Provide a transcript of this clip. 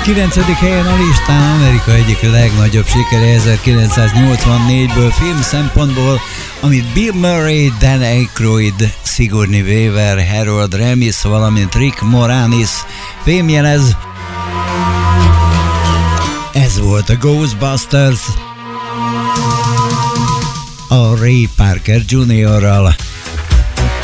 9. helyen a listán Amerika egyik legnagyobb sikere 1984-ből film szempontból, amit Bill Murray, Dan Aykroyd, Sigourney Weaver, Harold Ramis, valamint Rick Moranis fémjelez. Ez volt a Ghostbusters a Ray Parker Jr.-ral.